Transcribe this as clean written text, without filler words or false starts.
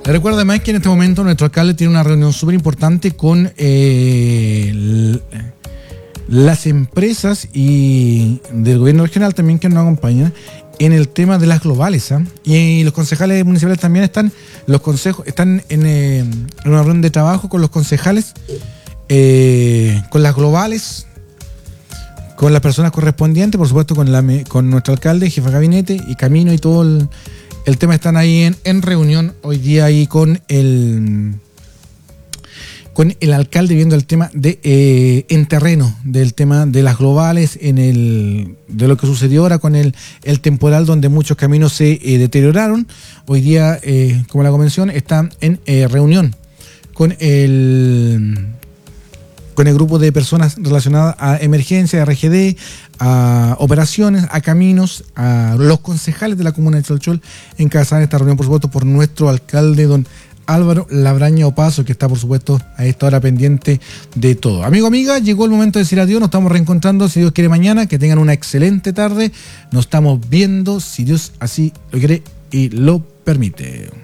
Te recuerdo además que en este momento nuestro alcalde tiene una reunión súper importante con las empresas y del gobierno regional también que nos acompañan en el tema de las globales, ¿eh? Y los concejales municipales también están, los consejos están en una reunión de trabajo con los concejales, con las globales, con las personas correspondientes, por supuesto con nuestro alcalde, jefe de gabinete y Camino y todo el tema. Están ahí en reunión hoy día ahí con el alcalde viendo el tema de en terreno, del tema de las globales, de lo que sucedió ahora con el temporal donde muchos caminos se deterioraron. Hoy día, como la convención, está en reunión con el grupo de personas relacionadas a emergencia, a RGD, a operaciones, a caminos, a los concejales de la comuna de Chalchol, encabezada esta reunión, por supuesto, por nuestro alcalde, don Álvaro Labraña Opazo, que está, por supuesto, a esta hora pendiente de todo. Amigo, amiga, llegó el momento de decir adiós. Nos estamos reencontrando, si Dios quiere, mañana. Que tengan una excelente tarde. Nos estamos viendo, si Dios así lo quiere y lo permite.